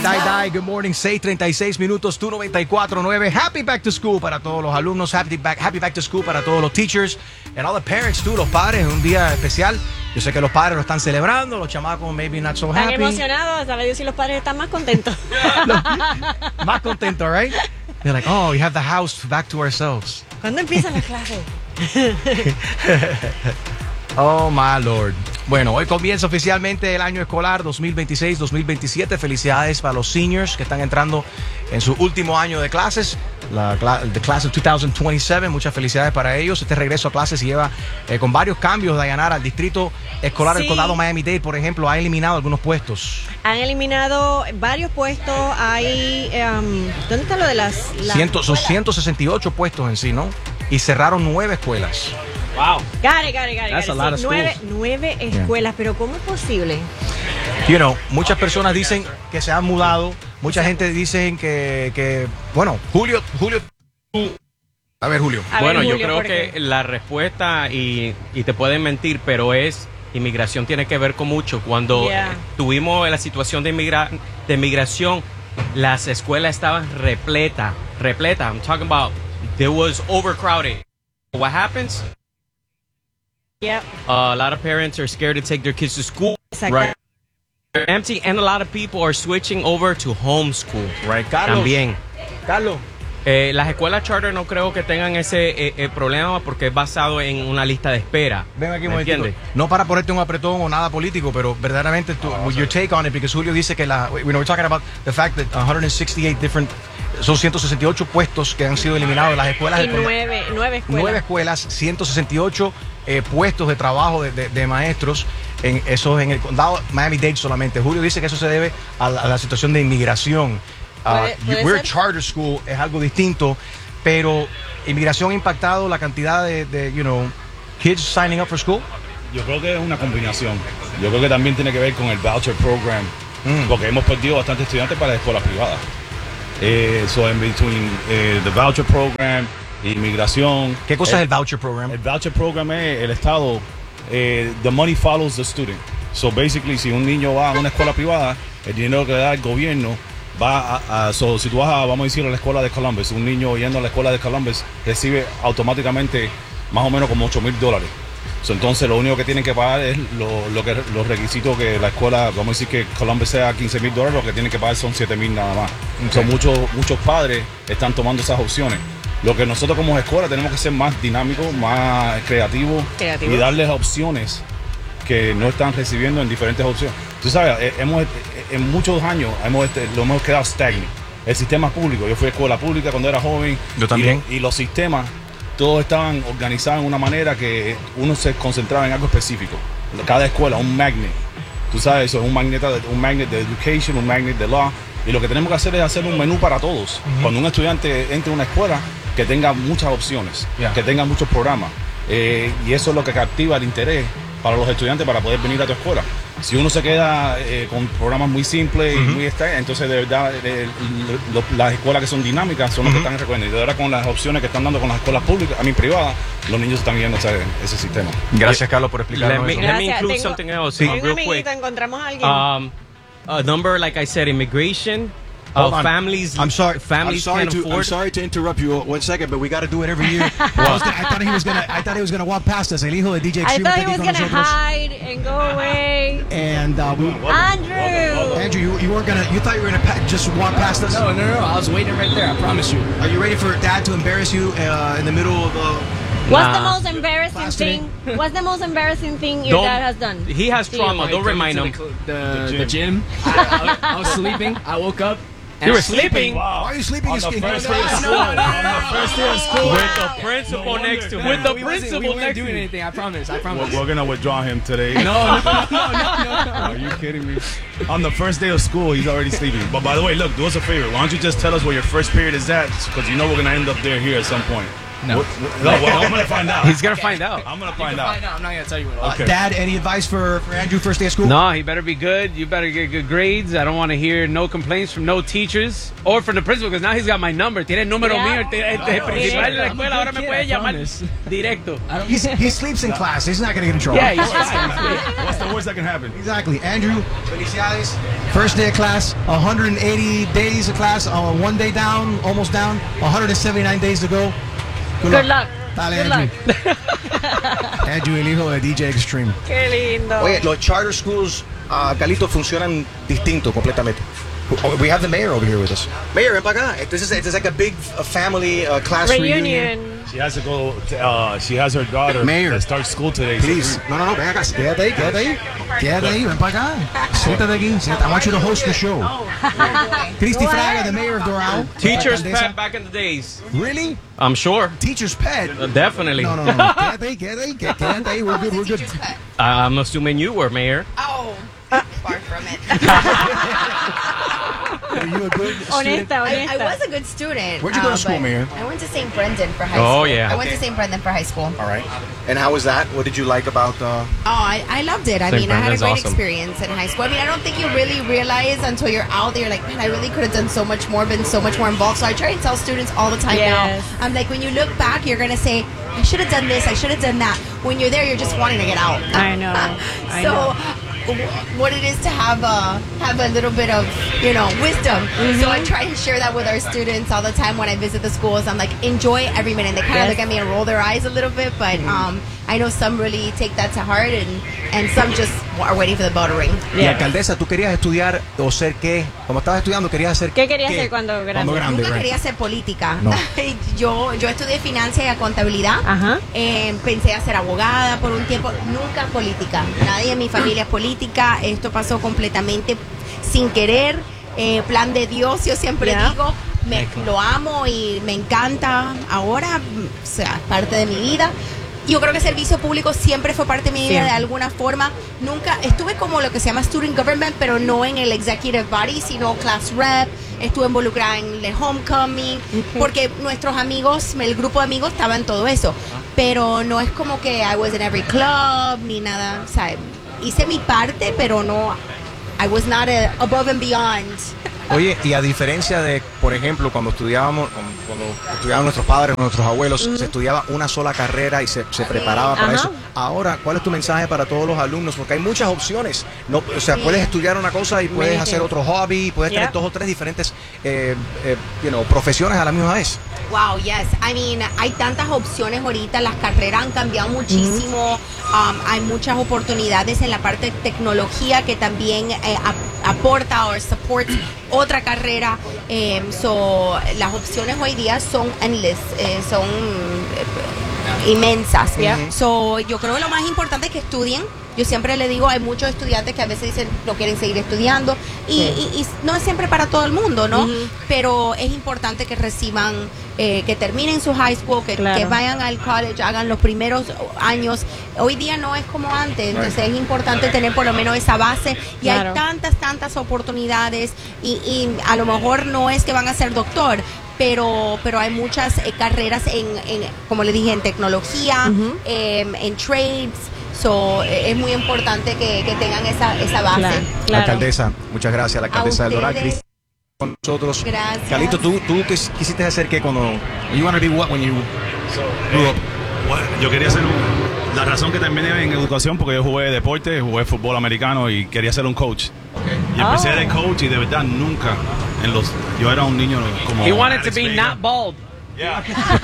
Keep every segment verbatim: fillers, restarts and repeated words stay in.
die, die. Good morning, seis treinta y seis minutos, tú noventa y cuatro punto nueve. Happy back to school para todos los alumnos. Happy back, happy back to school para todos los teachers. And all the parents, tú, los padres. Un día especial. Yo sé que los padres lo están celebrando. Los chamacos, maybe not so happy. Están emocionados. Sabe Dios si los padres están más contentos. Más contentos, right? They're like, oh, we have the house back to ourselves. ¿Cuándo empiezan las clases? Oh, my Lord. Bueno, hoy comienza oficialmente el año escolar dos mil veintiséis dos mil veintisiete. Felicidades para los seniors que están entrando en su último año de clases. La the class of dos mil veintisiete. Muchas felicidades para ellos. Este regreso a clases lleva eh, con varios cambios, Dayanara. Al distrito escolar del Sí. condado Miami-Dade, por ejemplo, ha eliminado algunos puestos. Han eliminado varios puestos. Hay. Um, ¿Dónde está lo de las.? las Ciento, son escuelas? ciento sesenta y ocho puestos en sí, ¿no? Y cerraron nueve escuelas. Wow. Got it, got it, got it, That's got it. a lot of Sí, nueve, schools. nueve escuelas, pero ¿cómo es posible? You know, muchas personas dicen que se han mudado. Mucha gente dice que, que bueno, Julio, Julio. A ver, Julio. A ver, Bueno, yo Julio, creo ¿por que qué? la respuesta, y, y te pueden mentir, pero es, inmigración tiene que ver con mucho. Cuando Yeah. eh, tuvimos la situación de, inmigra de migración, las escuelas estaban repletas, repletas. I'm talking about, there was overcrowded. What happens? Yep. Uh, a lot of parents are scared to take their kids to school. Exacto. Right. They're empty, and a lot of people are switching over to homeschool. Right, Carlos. También. Carlos. Eh, las escuelas charter no creo que tengan ese eh, eh, problema porque es basado en una lista de espera. Ven aquí un ¿Me momentito. entiendes? No para ponerte un apretón o nada político, pero verdaderamente tu, your take on it, porque Julio dice que la, we know, we're talking about the fact that one hundred sixty-eight different, son ciento sesenta y ocho puestos que han sido eliminados de las escuelas. Y del condado. nueve, nueve escuelas. Nueve escuelas, ciento sesenta y ocho eh, puestos de trabajo de, de, de maestros, en eso en el condado Miami-Dade solamente. Julio dice que eso se debe a la, a la situación de inmigración. Uh, Puede- puede we're a ser. charter school, es algo distinto, pero inmigración ha impactado la cantidad de, de, you know, kids signing up for school. Yo creo que es una combinación. Yo creo que también tiene que ver con el voucher program, Mm. porque hemos perdido bastantes estudiantes para escuelas privadas. Eh, so in between eh, the voucher program, inmigración. ¿Qué cosa eh, es el voucher program? El voucher program es el estado, eh, the money follows the student. So basically, si un niño va a una escuela privada, el dinero que da el gobierno va a, a so, si tú vas a, vamos a decir, a la escuela de Columbus, un niño yendo a la escuela de Columbus recibe automáticamente más o menos como ocho mil dólares. So, entonces lo único que tienen que pagar es lo, lo que, los requisitos que la escuela, vamos a decir que Columbus sea quince mil dólares, lo que tienen que pagar son siete mil nada más. Ok. So, muchos, muchos padres están tomando esas opciones. Lo que nosotros como escuela tenemos que ser más dinámicos, más creativos Creativos. y darles opciones que no están recibiendo en diferentes opciones. Tú sabes, eh, hemos, eh, en muchos años hemos, este, lo hemos quedado stagnant. El sistema público, yo fui a escuela pública cuando era joven. Yo también. Y, y los sistemas, todos estaban organizados en una manera que uno se concentraba en algo específico. Cada escuela, un magnet. Tú sabes, eso es un magnet, un magnet de education, un magnet de law. Y lo que tenemos que hacer es hacer un menú para todos. Cuando un estudiante entre a una escuela, que tenga muchas opciones, Yeah. que tenga muchos programas. Eh, y eso es lo que captiva el interés para los estudiantes para poder venir a tu escuela. Si uno se queda eh, con programas muy simples y muy extraños, entonces de verdad eh, lo- lo- las escuelas que son dinámicas son las que están recogiendo. Y ahora con las opciones que están dando con las escuelas públicas, a mí privadas, los niños están yendo a ese, ese sistema. Gracias, Carlos, por Let explicarnos me, eso. let me Gracias. include Tengo- something else Sí. uh, Hay un real amiguito, quick. encontramos a alguien. Um, a number, like I said, immigration, Hold uh, on. families, I'm sorry. families I'm sorry can't to. afford. I'm sorry to interrupt you one second, but we got to do it every year. I, was gonna- I thought he was gonna. I thought he was gonna walk past us. El hijo de D J I Extreme thought he está was aquí con gonna nosotros. hide and go away. And uh, we, Andrew! Andrew, you, you weren't gonna. You thought you were gonna pa- just walk past us. No, no, no, I was waiting right there, I promise you. Are you ready for Dad to embarrass you uh, in the middle of the? What's the Nah. most embarrassing Class thing? What's the most embarrassing thing your Don't- dad has done? He has to you? trauma. Don't remind him. The, the, the gym. I, I, I was sleeping. I woke up. And You were I- sleeping Why are you sleeping? On in the skin? first No, day of no, school. no, On the first day of school. with the principal next to him. With the We wasn't- principal we weren't next to doing him. anything. I promise. I We're, promise. we're gonna withdraw him today. No, no, no, no, no, no. Are you kidding me? On the first day of school, he's already sleeping. But by the way, look, do us a favor. Why don't you just tell us where your first period is at? Because you know we're gonna end up there here at some point. No. What- what- no, well, I'm gonna find out. He's gonna find out. I'm gonna You find can out. find out. I'm not gonna tell you what. Uh, Okay. Dad, any advice for, for Andrew first day of school? No, he better be good. You better get good grades. I don't want to hear no complaints from no teachers or from the principal because now he's got my number. Tiene el número Yeah. mío. El, el- el principal de la I'm a escuela good ahora me kid, puede I llamar promise. directo. I don't. He's, he sleeps in class. He's not gonna get in trouble. Yeah, he's fine. What's the worst that can happen? Exactly. Andrew, felicidades. First day of class, one hundred eighty days of class, uh, one day down, almost down, one hundred seventy-nine days to go. Good, Good luck. Dale, Good Andrew. luck. Andrew, el hijo de D J Extreme. Qué lindo. Oye, los charter schools, uh, Galito, funcionan distinto completamente. We have the mayor over here with us. Mayor, ven para acá. This is, this is like a big uh, family uh, class reunion. Reunion. She has to go. To, uh, she has her daughter Mayor. that starts school today. Please. No, no, no, ven acá. Quédate ahí, quédate ahí. Quédate ahí, ven para acá. Siéntate aquí. Siéntate. I want you to host the show. Cristi Fraga, the mayor of Doral. Teacher's Alcaldesa. pet back in the days. Really? I'm sure. Teacher's pet? Uh, definitely. No, no, no. no. Quédate ahí, quédate ahí, qué- quédate ahí. We're good, we're good. I'm assuming you were mayor. Oh, far from it. Are you a good student? Honesta, I, I honesta. was a good student. Where'd you go to uh, school, but Mayor? I went to Saint Brendan for high Oh, school. yeah. I went Okay. to Saint Brendan for high school. All right. And how was that? What did you like about uh Oh, I, I loved it. I Saint mean, I had a Brendan's great awesome. experience in high school. I mean, I don't think you really realize until you're out there, like, man, I really could have done so much more, been so much more involved. So I try and tell students all the time Yes. now. I'm like, when you look back, you're going to say, I should have done this, I should have done that. When you're there, you're just wanting to get out. I know. I so, know. w- what it is to have a have a little bit of, you know, wisdom. So I try and share that with our students all the time when I visit the schools. I'm like, enjoy every minute. They kind of Yes. look at me and roll their eyes a little bit, but um, I know some really take that to heart, and and some just are waiting for the bell to ring. Y Yeah. alcaldesa, ¿tú querías estudiar o ser qué? Como estabas estudiando, ¿querías hacer ¿Qué querías hacer cuando grande? Cuando grande, Nunca right. quería hacer política. No. yo yo estudié finanzas y contabilidad. Ajá. Eh, pensé a ser abogada por un tiempo. Nunca política. Nadie en mi familia es política. Esto pasó completamente sin querer. Eh, plan de Dios, yo siempre Yeah. digo. Me, lo amo y me encanta. Ahora, o sea, parte de mi vida. Yo creo que servicio público siempre fue parte de mi vida Siempre. de alguna forma. Nunca estuve como lo que se llama student government, pero no en el executive body, sino class rep. Estuve involucrada en el homecoming, porque nuestros amigos, el grupo de amigos estaba en todo eso. Pero no es como que I was in every club ni nada. O sea, hice mi parte, pero no, I was not a above and beyond. Oye, y a diferencia de, por ejemplo, cuando estudiábamos, cuando estudiaban nuestros padres, nuestros abuelos, se estudiaba una sola carrera y se, se preparaba para Ajá. eso. Ahora, ¿cuál es tu mensaje para todos los alumnos? Porque hay muchas opciones. No, o sea, Sí. puedes estudiar una cosa y puedes Many hacer things. otro hobby, puedes Yeah. tener dos o tres diferentes eh, eh, you know, profesiones a la misma vez. Wow, yes. I mean, hay tantas opciones ahorita, las carreras han cambiado muchísimo. Um, hay muchas oportunidades en la parte de tecnología que también eh, ap- aporta o support otra carrera. Eh, so, las opciones hoy día son endless, eh, son eh, inmensas. Yeah. So, yo creo que lo más importante es que estudien. Yo siempre le digo, hay muchos estudiantes que a veces dicen no quieren seguir estudiando y, y- y no es siempre para todo el mundo, ¿no? Pero es importante que reciban, eh, que terminen su high school, que, Claro. que vayan al college, hagan los primeros años. Hoy día no es como antes, entonces es importante tener por lo menos esa base y Claro. hay tantas, tantas oportunidades y, y a lo mejor no es que van a ser doctor, pero pero hay muchas eh, carreras en, en, como le dije, en tecnología, Ujú. em, en trades. So, eh, es muy importante que, que tengan esa, esa base. Claro, La claro. alcaldesa, muchas gracias, la alcaldesa del Doral, ustedes. Cristi, con nosotros. Gracias. Carlito, ¿tú, tú qué quisiste hacer qué cuando... You wanted to be what when you grew up? Bueno, yo quería ser un, la razón que terminé en educación porque yo jugué deporte, jugué fútbol americano y quería ser un coach. Y empecé Oh. de coach y de verdad nunca en los yo era un niño como He wanted to Alex be Vega. not bald. Yeah.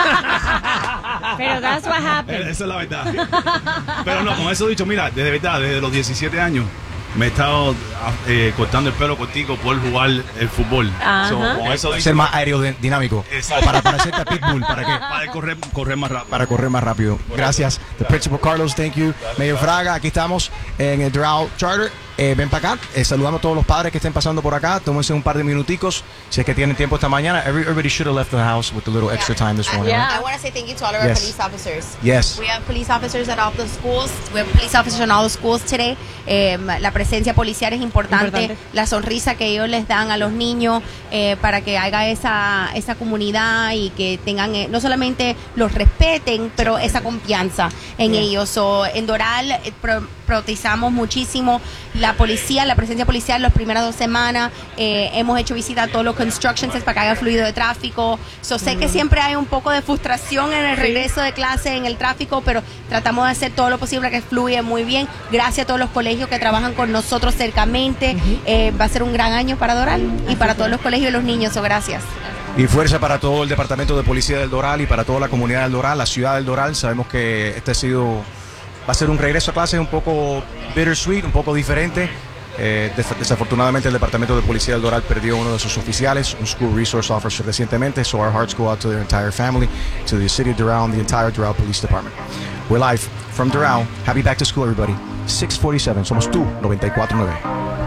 Pero that's what happened. Esa es la verdad. Pero no, con eso dicho, mira, de verdad, desde los diecisiete años me he estado eh, cortando el pelo cortico por jugar el fútbol. Ajá. So, con eso dicho, Ser más aerodinámico. Exacto. Para parecerte a Pitbull, ¿para qué? para correr, correr más rápido. Para correr más rápido. Gracias. The Principal Carlos, thank you. Mayor Fraga, aquí estamos en el Doral Charter. Eh, ven para acá, eh, saludamos a todos los padres que estén pasando por acá. Tómense un par de minuticos si es que tienen tiempo esta mañana. Every- Everybody should have left the house with a little extra time this morning. Yeah. I want to say thank you to all of our Yes. police officers. Yes. We have police officers at all the schools. We have police officers in all the schools today. Eh, la presencia policial es importante. Importante. La sonrisa que ellos les dan a los niños eh, para que haga esa, esa comunidad y que tengan, eh, no solamente los respeten, pero esa confianza en Yeah. ellos. So, en Doral, eh, pro- priorizamos muchísimo la policía, la presencia policial las primeras dos semanas. Eh, hemos hecho visita a todos los constructions para que haya fluido de tráfico. So, sé que siempre hay un poco de frustración en el regreso de clase, en el tráfico, pero tratamos de hacer todo lo posible que fluya muy bien. Gracias a todos los colegios que trabajan con nosotros cercamente. Eh, va a ser un gran año para Doral y para todos los colegios y los niños. So, gracias. Y fuerza para todo el Departamento de Policía del Doral y para toda la comunidad del Doral, la ciudad del Doral. Sabemos que este ha sido, va a ser un regreso a clases un poco bittersweet, un poco diferente. Eh, des desafortunadamente el Departamento de Policía del Doral perdió uno de sus oficiales, un School Resource Officer recientemente. So our hearts go out to their entire family, to the city of Doral and the entire Doral Police Department. We're live from Doral. Happy back to school, everybody. six forty-seven, somos tú, noventa y cuatro punto nueve.